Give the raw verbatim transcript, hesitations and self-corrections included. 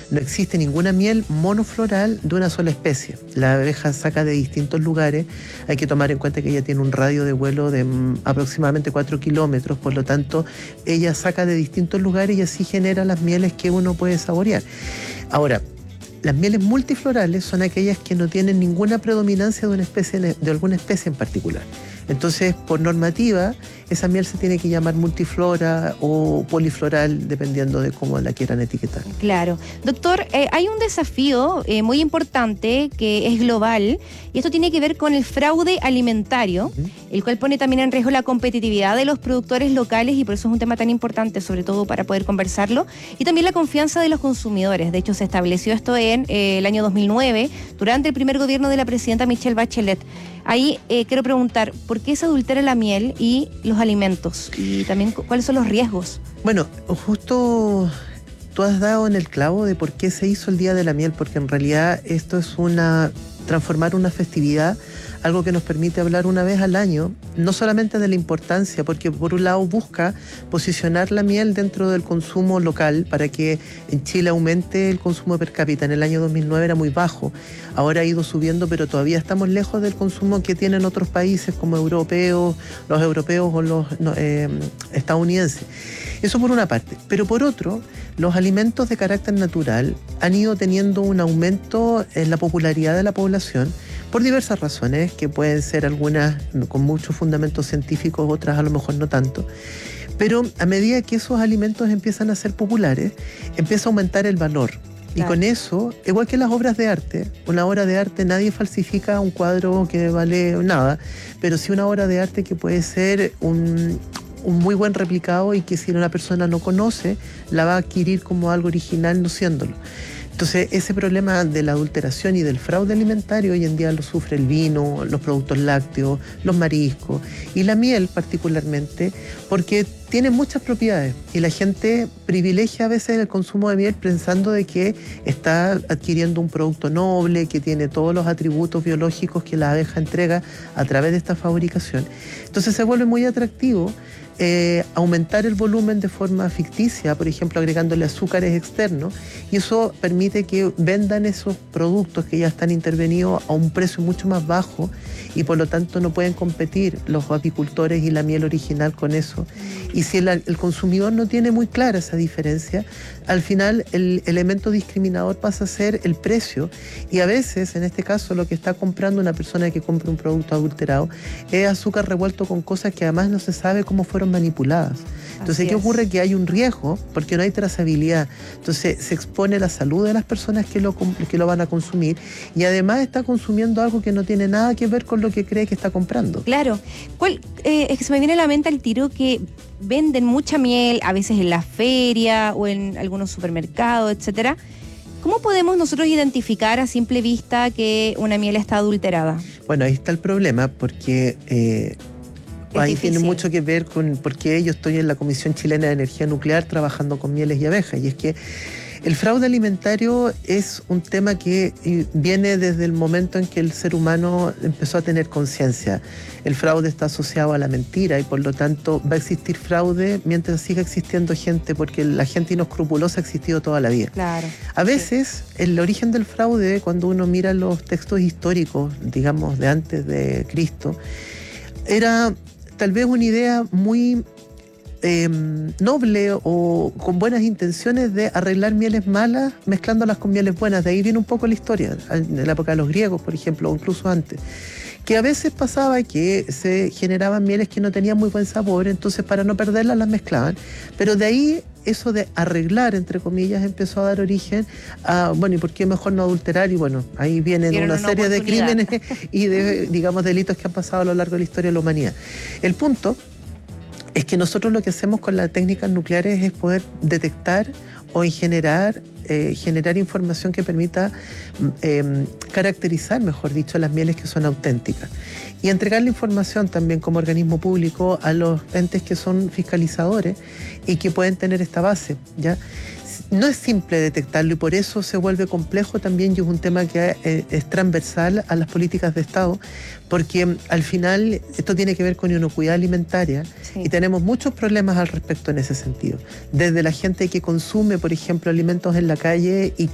No existe ninguna miel monofloral de una sola especie. La abeja saca de distintos lugares. Hay que tomar en cuenta que ella tiene un radio de vuelo de mm, aproximadamente cuatro kilómetros, por lo tanto, ella saca de distintos lugares y así genera las mieles que uno puede saborear. Ahora, las mieles multiflorales son aquellas que no tienen ninguna predominancia de una especie, de alguna especie en particular. Entonces, por normativa, esa miel se tiene que llamar multiflora o polifloral, dependiendo de cómo la quieran etiquetar. Claro. Doctor, eh, hay un desafío eh, muy importante que es global, y esto tiene que ver con el fraude alimentario, uh-huh. el cual pone también en riesgo la competitividad de los productores locales, y por eso es un tema tan importante, sobre todo para poder conversarlo, y también la confianza de los consumidores. De hecho, se estableció esto en eh, el año dos mil nueve, durante el primer gobierno de la presidenta Michelle Bachelet. Ahí eh, quiero preguntar, ¿por qué se adultera la miel y los alimentos? Y también, ¿cuáles son los riesgos? Bueno, justo tú has dado en el clavo de por qué se hizo el Día de la Miel, porque en realidad esto es una transformar una festividad, algo que nos permite hablar una vez al año, no solamente de la importancia, porque por un lado busca posicionar la miel dentro del consumo local para que en Chile aumente el consumo per cápita. En el año dos mil nueve era muy bajo, ahora ha ido subiendo, pero todavía estamos lejos del consumo que tienen otros países como europeos, los europeos o los no, eh, estadounidenses. Eso por una parte, pero por otro, los alimentos de carácter natural han ido teniendo un aumento en la popularidad de la población por diversas razones, que pueden ser algunas con muchos fundamentos científicos, otras a lo mejor no tanto. Pero a medida que esos alimentos empiezan a ser populares, empieza a aumentar el valor. Y claro, con eso, igual que las obras de arte, una obra de arte nadie falsifica un cuadro que vale nada, pero sí una obra de arte que puede ser un... un muy buen replicado y que si una persona no conoce, la va a adquirir como algo original no siéndolo. Entonces, ese problema de la adulteración y del fraude alimentario hoy en día lo sufre el vino, los productos lácteos, los mariscos y la miel particularmente, porque tiene muchas propiedades y la gente privilegia a veces el consumo de miel pensando de que está adquiriendo un producto noble, que tiene todos los atributos biológicos que la abeja entrega a través de esta fabricación. Entonces se vuelve muy atractivo Eh, aumentar el volumen de forma ficticia, por ejemplo, agregándole azúcares externos, y eso permite que vendan esos productos que ya están intervenidos a un precio mucho más bajo y por lo tanto no pueden competir los apicultores y la miel original con eso. Y si el, el consumidor no tiene muy clara esa diferencia, al final el elemento discriminador pasa a ser el precio, y a veces, en este caso, lo que está comprando una persona que compra un producto adulterado es azúcar revuelto con cosas que además no se sabe cómo fueron manipuladas. Entonces, Así ¿qué es. ocurre? Que hay un riesgo porque no hay trazabilidad. Entonces, se expone la salud de las personas que lo, que lo van a consumir, y además está consumiendo algo que no tiene nada que ver con lo que cree que está comprando. Claro. ¿Cuál, eh, es que se me viene a la mente el tiro que venden mucha miel, a veces en la feria o en algunos supermercados, etcétera? ¿Cómo podemos nosotros identificar a simple vista que una miel está adulterada? Bueno, ahí está el problema, porque Eh, ahí difícil. Tiene mucho que ver con por qué yo estoy en la Comisión Chilena de Energía Nuclear trabajando con mieles y abejas, y es que el fraude alimentario es un tema que viene desde el momento en que el ser humano empezó a tener conciencia. El fraude está asociado a la mentira y por lo tanto va a existir fraude mientras siga existiendo gente, porque la gente inescrupulosa ha existido toda la vida. Claro, a veces sí. El origen del fraude, cuando uno mira los textos históricos, digamos, de antes de Cristo, era tal vez una idea muy eh, noble o con buenas intenciones de arreglar mieles malas mezclándolas con mieles buenas. De ahí viene un poco la historia, en la época de los griegos, por ejemplo, o incluso antes. Que a veces pasaba que se generaban mieles que no tenían muy buen sabor, entonces para no perderlas las mezclaban. Pero de ahí eso de arreglar, entre comillas, empezó a dar origen a, bueno, ¿y por qué mejor no adulterar? Y bueno, ahí vienen Tienen una, una serie de crímenes y de, digamos, delitos que han pasado a lo largo de la historia de la humanidad. El punto es que nosotros lo que hacemos con las técnicas nucleares es poder detectar o en generar, eh, generar información que permita eh, caracterizar, mejor dicho, las mieles que son auténticas. Y entregar la información también como organismo público a los entes que son fiscalizadores y que pueden tener esta base, ¿ya? No es simple detectarlo y por eso se vuelve complejo también, y es un tema que es transversal a las políticas de Estado, porque al final esto tiene que ver con inocuidad alimentaria, sí. Y tenemos muchos problemas al respecto en ese sentido. Desde la gente que consume, por ejemplo, alimentos en la calle y